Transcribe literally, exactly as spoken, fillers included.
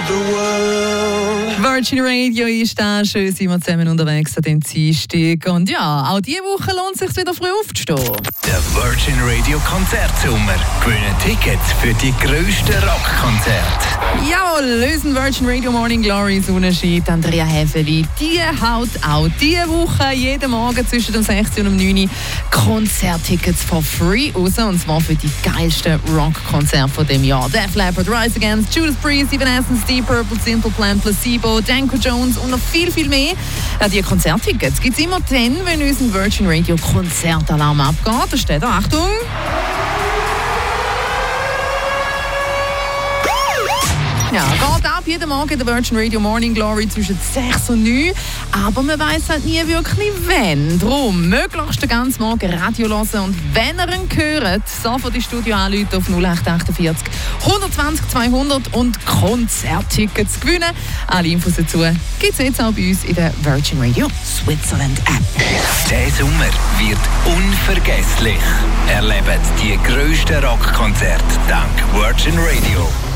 the world. Virgin Radio ist da, schön sind wir zusammen unterwegs an den Dienstag. Und ja, auch diese Woche lohnt es sich wieder früh aufzustehen. Der Virgin Radio Konzertsommer. Gewinnen Tickets für die grössten Rockkonzerte. Jawohl, lösen Virgin Radio Morning Glory, Sonnenschein, Andrea Häfeli. Die haut auch diese Woche jeden Morgen zwischen dem sechzehn und neun Uhr Konzerttickets for free raus. Und zwar für die geilsten Rockkonzerte von dem Jahr. Def Leppard, Rise Against, Judas Priest, Evanescence, Deep Purple, Simple Plan, Placebo, Danko Jones und noch viel, viel mehr. Ja, die Konzerttickets gibt es immer dann, wenn unser Virgin Radio Konzertalarm abgeht. Da steht da, Achtung! Ja, geht ab jeden Morgen in der Virgin Radio Morning Glory zwischen sechs und neun. Aber man weiss halt nie wirklich wann. Darum möglichst den ganzen Morgen Radio hören. Und wenn ihr ihn hört, sofort die Studio anrufen auf null acht achtundvierzig, hundertzwanzig, zweihundert und Konzerttickets gewinnen. Alle Infos dazu gibt es jetzt auch bei uns in der Virgin Radio Switzerland App. Der Sommer wird unvergesslich. Erlebt die grössten Rockkonzerte dank Virgin Radio.